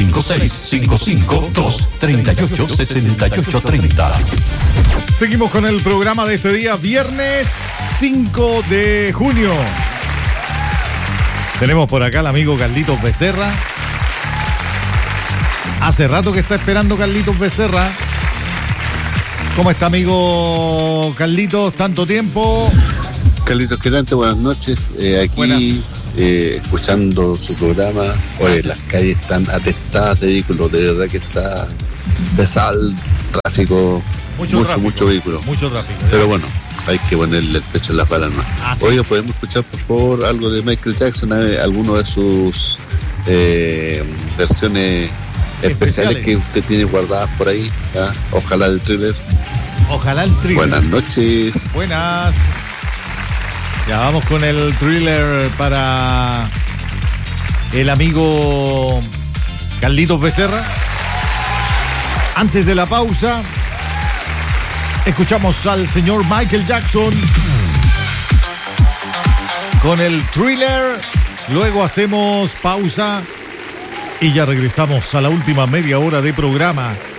5655-238-6830. Seguimos con el programa de este día, viernes 5 de junio. Tenemos por acá al amigo Carlitos Becerra. Hace rato que está esperando Carlitos Becerra. ¿Cómo está, amigo Carlitos? ¿Tanto tiempo? Carlitos Quirante, buenas noches. Aquí escuchando su programa. Oye, las calles están atestadas de vehículos, de verdad que está pesado el tráfico. Mucho vehículo. Mucho tráfico. Pero bueno, hay que ponerle el pecho en las balas más. Oye, ¿podemos escuchar por favor algo de Michael Jackson? Alguno de sus versiones especiales que usted tiene guardadas por ahí. Ojalá el Thriller. Ojalá el Thriller. Buenas noches. Buenas. Ya vamos con el Thriller para el amigo Carlitos Becerra. Antes de la pausa, escuchamos al señor Michael Jackson con el Thriller. Luego hacemos pausa y ya regresamos a la última media hora de programa.